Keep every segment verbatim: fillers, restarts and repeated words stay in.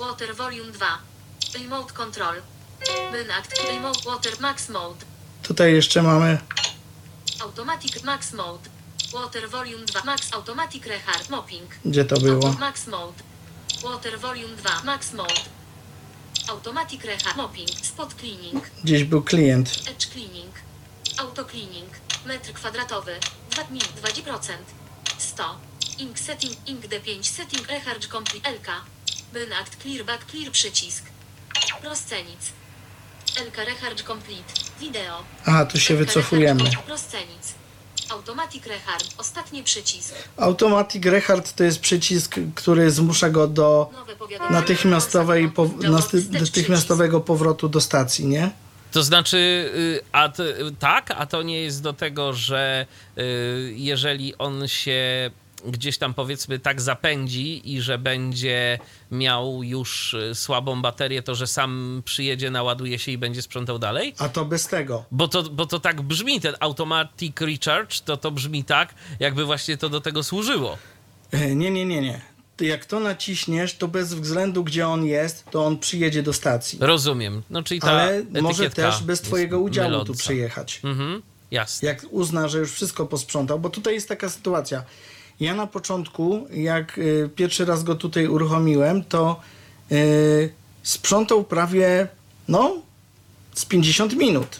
Water Volume dwa. Remote Control. Burn Act. Remote Water Max Mode. Tutaj jeszcze mamy... Automatic Max Mode. Water Volume dwa. Max Automatic Rehard Mopping. Gdzie to było? Auto Max Mode. Water Volume dwa. Max Mode. Automatic Rehard Mopping. Spot Cleaning. Gdzieś był klient. Edge Cleaning. Auto Cleaning. Metr kwadratowy. dwa dni. dwadzieścia procent. sto. Ink Setting. Ink D pięć Setting. Recharge Complete. L K. Burn Act. Clear Back. Clear przycisk. Proscenic. L K Recharge Complete. Wideo. Aha, tu się wycofujemy. Proscenic. Automatic Rehard. Ostatni przycisk. Automatic Rehard to jest przycisk, który zmusza go do Nowe powiadomienie. natychmiastowej, po, nasty, natychmiastowego powrotu do stacji, nie? To znaczy, y, a t, tak, a to nie jest do tego, że y, jeżeli on się gdzieś tam powiedzmy tak zapędzi i że będzie miał już słabą baterię, to że sam przyjedzie, naładuje się i będzie sprzątał dalej? A to bez tego. Bo to, bo to tak brzmi, ten automatic recharge, to to brzmi tak, jakby właśnie to do tego służyło. Nie, nie, nie, nie. Ty jak to naciśniesz, to bez względu gdzie on jest, to on przyjedzie do stacji. Rozumiem. No, czyli ta Ale może etykietka też bez twojego udziału myląca. tu przyjechać. Mhm, jasne. Jak uzna, że już wszystko posprzątał, bo tutaj jest taka sytuacja. Ja na początku, jak y, pierwszy raz go tutaj uruchomiłem, to y, sprzątał prawie, no, z pięćdziesiąt minut.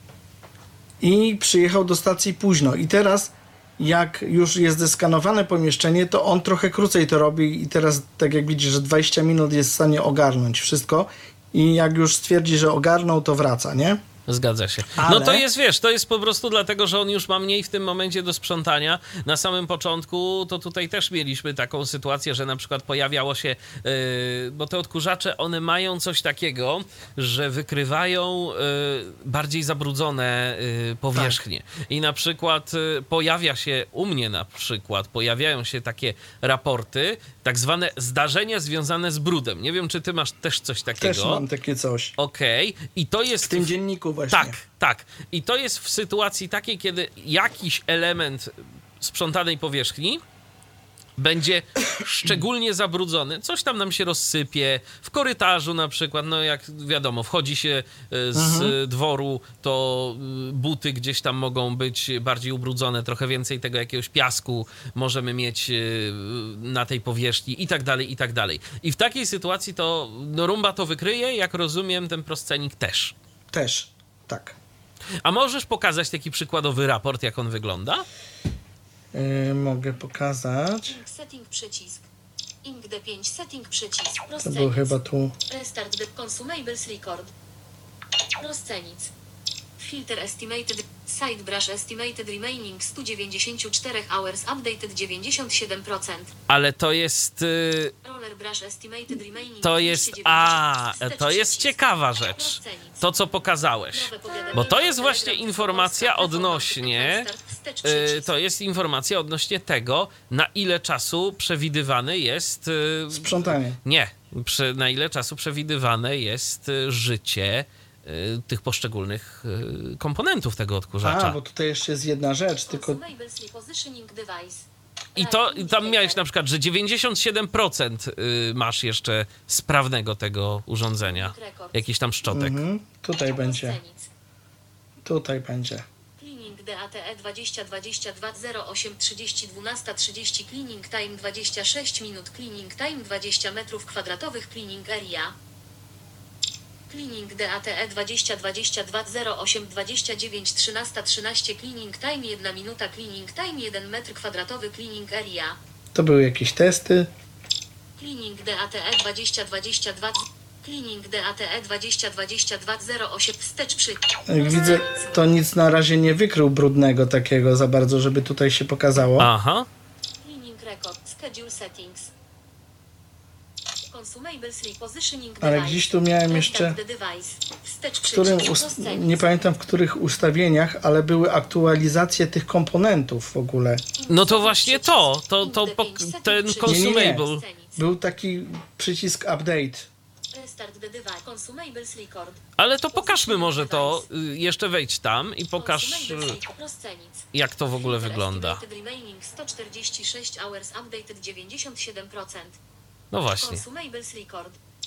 I przyjechał do stacji późno. I teraz, jak już jest zeskanowane pomieszczenie, to on trochę krócej to robi i teraz, tak jak widzisz, że dwadzieścia minut jest w stanie ogarnąć wszystko. I jak już stwierdzi, że ogarnął, to wraca, nie? Zgadza się. Ale... No to jest, wiesz, to jest po prostu dlatego, że on już ma mniej w tym momencie do sprzątania. Na samym początku to tutaj też mieliśmy taką sytuację, że na przykład pojawiało się, yy, bo te odkurzacze, one mają coś takiego, że wykrywają yy, bardziej zabrudzone yy, powierzchnie. Tak. I na przykład yy, pojawia się, u mnie na przykład, pojawiają się takie raporty, tak zwane zdarzenia związane z brudem. Nie wiem, czy ty masz też coś takiego. Też mam takie coś. Okej. Okay. I to jest... W tym dzienniku właśnie. Tak, tak. I to jest w sytuacji takiej, kiedy jakiś element sprzątanej powierzchni będzie szczególnie zabrudzony. Coś tam nam się rozsypie. W korytarzu na przykład, no jak wiadomo, wchodzi się z mhm. dworu, to buty gdzieś tam mogą być bardziej ubrudzone, trochę więcej tego jakiegoś piasku możemy mieć na tej powierzchni i tak dalej, i tak dalej. I w takiej sytuacji to no, Roomba to wykryje, jak rozumiem, ten proscenik też. Też, tak. A możesz pokazać taki przykładowy raport, jak on wygląda? Yy, mogę pokazać. Ink Setting przycisk. Ink D pięć Setting przycisk. To był chyba tu. Restart the Consumables Record. Proscenic. Filter Estimated. Side Brush Estimated Remaining sto dziewięćdziesiąt cztery Hours Updated dziewięćdziesiąt siedem procent. Ale to jest... Yy... Roller Brush Estimated Remaining To jest... A, to jest ciekawa rzecz. To, co pokazałeś. Bo to jest właśnie informacja odnośnie... Yy, to jest informacja odnośnie tego, na ile czasu przewidywane jest... Yy... Sprzątanie. Nie. Prze, na ile czasu przewidywane jest yy, życie tych poszczególnych komponentów tego odkurzacza. A, bo tutaj jeszcze jest jedna rzecz, tylko... I to i tam miałeś na przykład, że dziewięćdziesiąt siedem procent masz jeszcze sprawnego tego urządzenia. Jakiś tam szczotek. Mhm. Tutaj będzie. Tutaj będzie. Cleaning D A T E dwadzieścia dwadzieścia dwa zero osiem trzydzieści dwanaście trzydzieści Cleaning Time dwadzieścia sześć minut Cleaning Time dwadzieścia metrów kwadratowych Cleaning Area. Cleaning D A T E dwadzieścia dwadzieścia dwa zero osiem dwadzieścia dziewięć trzynaście trzynaście Cleaning Time jedna minuta Cleaning Time jeden metr kwadratowy Cleaning Area. To były jakieś testy. Cleaning D A T E dwadzieścia dwadzieścia dwa Cleaning D A T E dwadzieścia dwadzieścia dwa zero osiem wstecz przy... Jak widzę, to nic na razie nie wykrył brudnego takiego za bardzo, żeby tutaj się pokazało. Aha. Cleaning Record Schedule Settings. Ale gdzieś tu miałem jeszcze, w którym, nie pamiętam w których ustawieniach, ale były aktualizacje tych komponentów w ogóle. No to właśnie to, to, to po, ten consumable. Nie, nie, nie. Był taki przycisk update. Ale to pokażmy może to, jeszcze wejdź tam i pokaż, jak to w ogóle wygląda. sto czterdzieści sześć hours updated dziewięćdziesiąt siedem procent. No właśnie.